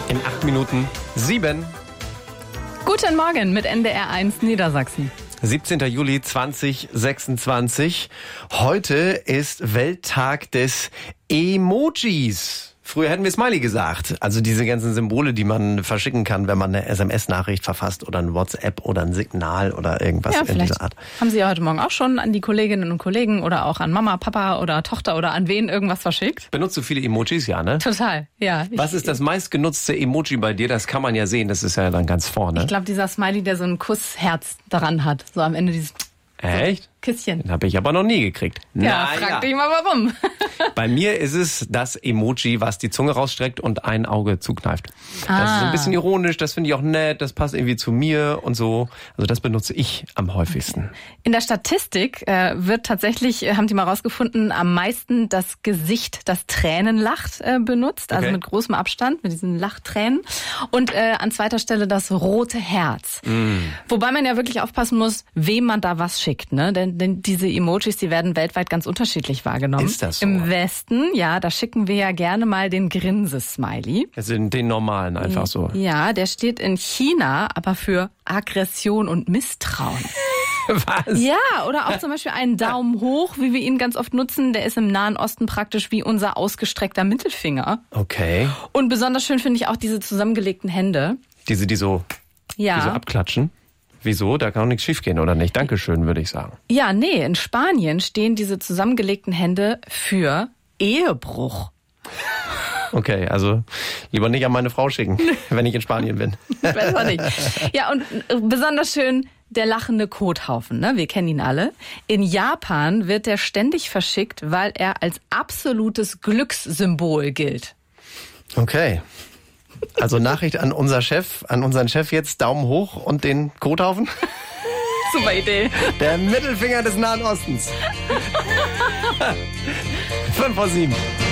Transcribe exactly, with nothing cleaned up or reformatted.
In acht Minuten sieben. Guten Morgen mit N D R eins Niedersachsen. siebzehnter Juli zweitausendsechsundzwanzig. Heute ist Welttag des Emojis. Früher hätten wir Smiley gesagt. Also diese ganzen Symbole, die man verschicken kann, wenn man eine S M S-Nachricht verfasst oder ein WhatsApp oder ein Signal oder irgendwas Ja, in dieser Art. Haben Sie ja heute Morgen auch schon an die Kolleginnen und Kollegen oder auch an Mama, Papa oder Tochter oder an wen irgendwas verschickt? Benutzt du viele Emojis, ja, ne? Total, ja. Ich, Was ist das meistgenutzte Emoji bei dir? Das kann man ja sehen, das ist ja dann ganz vorne. Ich glaube, dieser Smiley, der so ein Kussherz daran hat. So am Ende dieses Echt? Kisschen. Den habe ich aber noch nie gekriegt. Ja, Na, frag ja. dich mal warum. Bei mir ist es das Emoji, was die Zunge rausstreckt und ein Auge zukneift. Das Ah. ist so ein bisschen ironisch, das finde ich auch nett, das passt irgendwie zu mir und so. Also das benutze ich am häufigsten. In der Statistik äh, wird tatsächlich, äh, haben die mal rausgefunden, am meisten das Gesicht, das Tränen lacht, äh, benutzt. Also Okay. mit großem Abstand, mit diesen Lachtränen. Und äh, an zweiter Stelle das rote Herz. Mm. Wobei man ja wirklich aufpassen muss, wem man da was schickt. Ne? Denn, denn diese Emojis, die werden weltweit ganz unterschiedlich wahrgenommen. Ist das so? Im Westen, ja, da schicken wir ja gerne mal den Grinse-Smiley. Also den, den normalen einfach so. Ja, der steht in China aber für Aggression und Misstrauen. Was? Ja, oder auch zum Beispiel einen Daumen hoch, wie wir ihn ganz oft nutzen. Der ist im Nahen Osten praktisch wie unser ausgestreckter Mittelfinger. Okay. Und besonders schön finde ich auch diese zusammengelegten Hände. Diese, die so, Ja. die so abklatschen. Wieso? Da kann auch nichts schiefgehen, oder nicht? Dankeschön, würde ich sagen. Ja, nee, in Spanien stehen diese zusammengelegten Hände für Ehebruch. Okay, also lieber nicht an meine Frau schicken, wenn ich in Spanien bin. Besser nicht. Ja, und besonders schön der lachende Kothaufen, ne? Wir kennen ihn alle. In Japan wird der ständig verschickt, weil er als absolutes Glückssymbol gilt. Okay. Also Nachricht an unser Chef, an unseren Chef jetzt, Daumen hoch und den Kothaufen. Super Idee. Der Mittelfinger des Nahen Ostens. Fünf vor sieben.